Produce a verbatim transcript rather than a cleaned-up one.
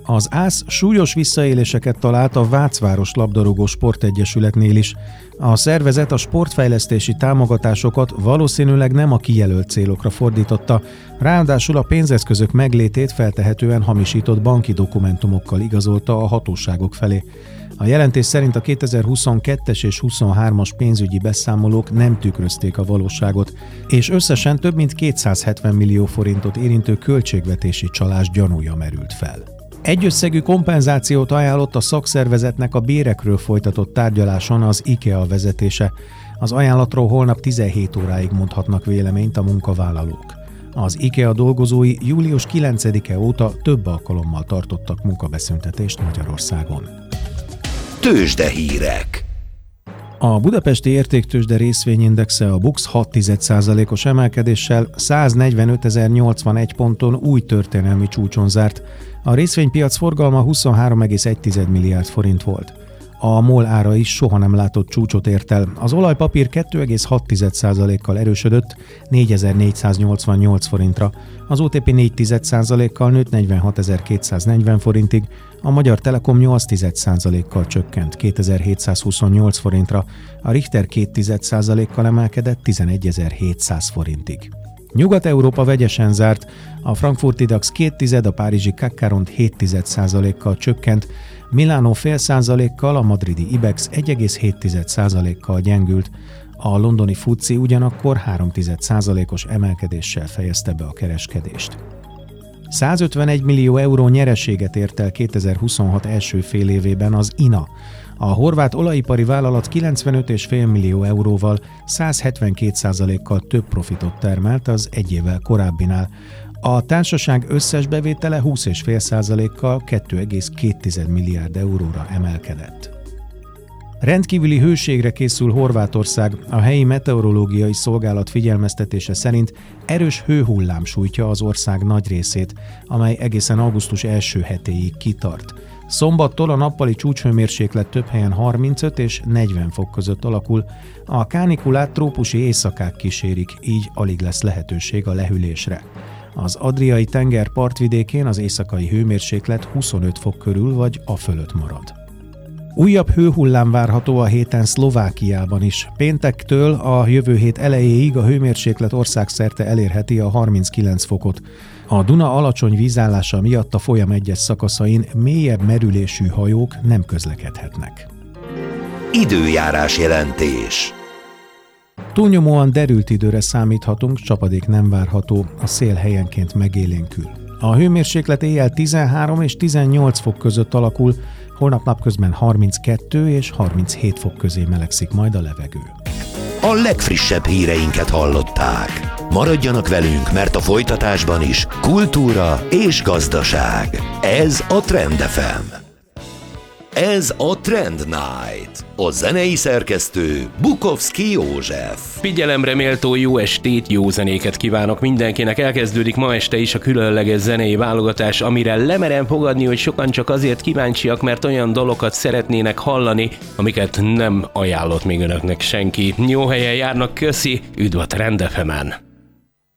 Az ÁSZ súlyos visszaéléseket talált a Vácváros labdarúgó sportegyesületnél is. A szervezet a sportfejlesztési támogatásokat valószínűleg nem a kijelölt célokra fordította, ráadásul a pénzeszközök meglétét feltehetően hamisított banki dokumentumokkal igazolta a hatóságok felé. A jelentés szerint a kétezer-huszonkettes és huszonhármas pénzügyi beszámolók nem tükrözték a valóságot, és összesen több mint kétszázhetven millió forintot érintő költségvetési csalás gyanúja merült fel. Egyösszegű kompenzációt ajánlott a szakszervezetnek a bérekről folytatott tárgyaláson az IKEA vezetése. Az ajánlatról holnap tizenhét óráig mondhatnak véleményt a munkavállalók. Az IKEA dolgozói július kilencedike óta több alkalommal tartottak munkabeszüntetést Magyarországon. Tőzsdehírek. A budapesti értéktőzsde részvényindexe a BUX hat egész egy százalékos emelkedéssel száznegyvenötezer-nyolcvanegy ponton új történelmi csúcson zárt. A részvénypiac forgalma huszonhárom egész egy milliárd forint volt. A MOL ára is soha nem látott csúcsot ért el. Az olajpapír két egész hat százalékkal erősödött négyezer-négyszáznyolcvannyolc forintra, az o té pé négy százalékkal nőtt negyvenhatezer-kétszáznegyven forintig, a Magyar Telekom nyolc százalékkal csökkent kétezer-hétszázhuszonnyolc forintra, a Richter két százalékkal emelkedett tizenegyezer-hétszáz forintig. Nyugat-Európa vegyesen zárt, a frankfurti DAX két tized, a párizsi cé á cé ront hét százalékkal csökkent, Milánó fél százalékkal, a madridi IBEX egy egész hét százalékkal gyengült, a londoni FTSE ugyanakkor három százalékos emelkedéssel fejezte be a kereskedést. százötvenegy millió euró nyereséget ért el kétezer-huszonhat első fél évében az i en á. A horvát olajipari vállalat kilencvenöt egész öt millió euróval százhetvenkét százalékkal több profitot termelt az egy évvel korábbinál. A társaság összes bevétele húsz egész öt százalékkal két egész két milliárd euróra emelkedett. Rendkívüli hőségre készül Horvátország. A helyi meteorológiai szolgálat figyelmeztetése szerint erős hőhullám sújtja az ország nagy részét, amely egészen augusztus első hetéig kitart. Szombattól a nappali csúcshőmérséklet több helyen harmincöt és negyven fok között alakul. A kánikulát trópusi éjszakák kísérik, így alig lesz lehetőség a lehűlésre. Az Adriai tenger partvidékén az éjszakai hőmérséklet huszonöt fok körül vagy afölött marad. Újabb hőhullám várható a héten Szlovákiában is. Péntektől a jövő hét elejéig a hőmérséklet országszerte elérheti a harminckilenc fokot. A Duna alacsony vízállása miatt a folyam egyes szakaszain mélyebb merülésű hajók nem közlekedhetnek. Időjárás jelentés. Túlnyomóan derült időre számíthatunk, csapadék nem várható, a szél helyenként megélénkül. A hőmérséklet éjjel tizenhárom és tizennyolc fok között alakul, holnap napközben harminckettő és harminchét fok közé melegszik majd a levegő. A legfrissebb híreinket hallották. Maradjanak velünk, mert a folytatásban is kultúra és gazdaság. Ez a Trend ef em. Ez a Trend Night. A zenei szerkesztő Bukovszki József. Figyelemre méltó jó estét, jó zenéket kívánok mindenkinek. Elkezdődik ma este is a különleges zenei válogatás, amire lemerem fogadni, hogy sokan csak azért kíváncsiak, mert olyan dalokat szeretnének hallani, amiket nem ajánlott még önöknek senki. Jó helyen járnak, köszi, üdv a Trend ef emen.